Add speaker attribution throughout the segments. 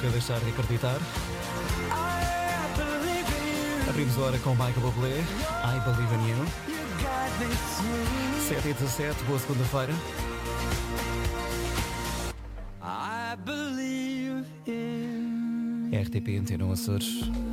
Speaker 1: nunca deixar de acreditar. Abrimos a hora com Michael Bublé, I Believe in You. 7h17, boa segunda-feira.
Speaker 2: I believe in
Speaker 1: RTP Antena Açores.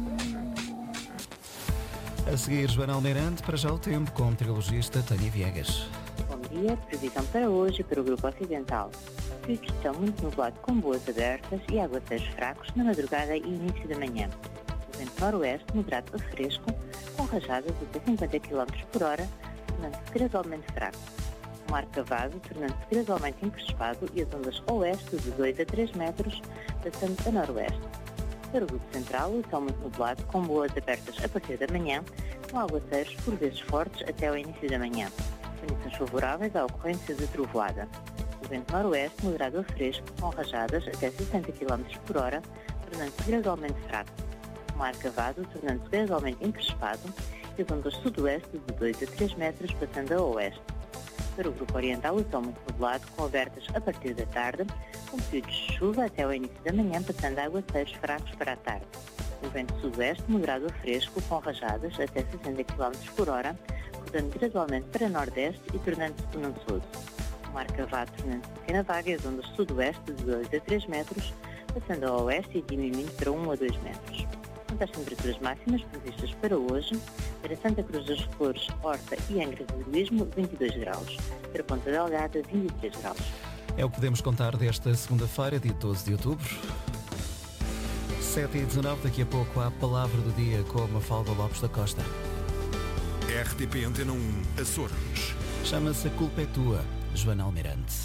Speaker 1: A seguir, Joana Almeirante, para já o tempo, com o meteorologista Tânia Viegas.
Speaker 3: Bom dia, previsão para hoje para o Grupo Ocidental. Períodos estão muito nublado com boas abertas e aguaceiros fracos na madrugada e início da manhã. O vento noroeste moderado a fresco, com rajadas de até 50 km por hora, tornando-se gradualmente fraco. O mar cavado tornando-se gradualmente encrespado e as ondas oeste de 2 a 3 metros, passando a noroeste. Para o Grupo Central, o céu muito nublado, com boas abertas a partir da manhã, com aguaceiros por vezes fortes até ao início da manhã. Condições favoráveis à ocorrência de trovoada. O vento noroeste moderado a fresco, com rajadas até 60 km por hora, tornando-se gradualmente fraco. O mar cavado tornando-se gradualmente encrespado e as ondas sudoeste de 2 a 3 metros, passando a oeste. Para o Grupo Oriental, o céu muito nublado, com abertas a partir da tarde, com períodos de chuva até ao início da manhã, passando a aguaceiros fracos para a tarde. O vento sudoeste moderado a fresco, com rajadas até 60 km por hora, rodando gradualmente para nordeste e tornando-se penançoso. O mar cavado tornando-se pequena vaga e as ondas sudoeste de 2 a 3 metros, passando a oeste e diminuindo para 1 a 2 metros. Quanto às temperaturas máximas previstas para hoje, para Santa Cruz das Flores, Horta e Angra do Heroísmo, 22 graus. Para Ponta Delgada, 23 graus.
Speaker 1: É o que podemos contar desta segunda-feira, dia 12 de outubro. 7h19, daqui a pouco há a palavra do dia com a Mafalda Lopes da Costa.
Speaker 4: RTP Antena 1 Açores.
Speaker 1: Chama-se A Culpa é Tua, Joana Almeirante.